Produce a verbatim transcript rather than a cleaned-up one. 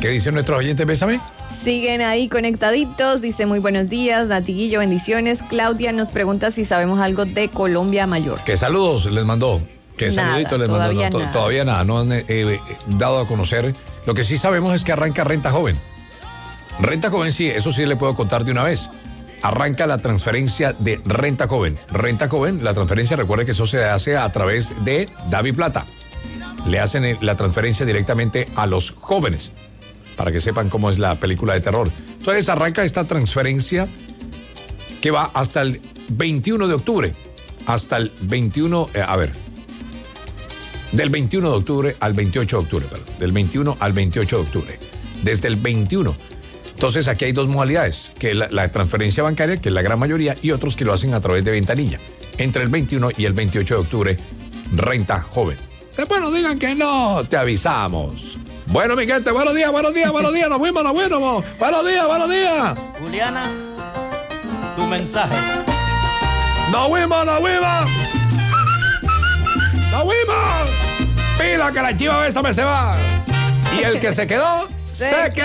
¿Qué dicen nuestros oyentes, Bésame? Siguen ahí conectaditos, dice muy buenos días, Natiguillo, bendiciones. Claudia nos pregunta si sabemos algo de Colombia Mayor. ¿Qué saludos les mandó? ¿Qué Nada, saludito les mandó? todavía No, to- nada. todavía nada, no han eh, eh, dado a conocer. Lo que sí sabemos es que arranca Renta Joven. Renta Joven, sí, eso sí le puedo contar de una vez. Arranca la transferencia de Renta Joven. Renta Joven, la transferencia, recuerde que eso se hace a través de Davi Plata. Le hacen eh, la transferencia directamente a los jóvenes, para que sepan cómo es la película de terror. Entonces arranca esta transferencia que va hasta el veintiuno de octubre. Hasta el veintiuno, eh, a ver, del veintiuno de octubre al veintiocho de octubre, perdón. Del veintiuno al veintiocho de octubre. Desde el veintiuno. Entonces aquí hay dos modalidades, que la, la transferencia bancaria, que es la gran mayoría, y otros que lo hacen a través de ventanilla. Entre el veintiuno y el veintiocho de octubre, Renta Joven. Después no digan que no, te avisamos. Bueno, mi gente, buenos días, buenos días, buenos días, nos fuimos, nos fuimos. Buenos días, buenos días. Juliana, tu mensaje. ¡Nos fuimos, nos fuimos! ¡Nos fuimos! ¡Pila que la chiva Bésame se va! Y el que se quedó, se quedó.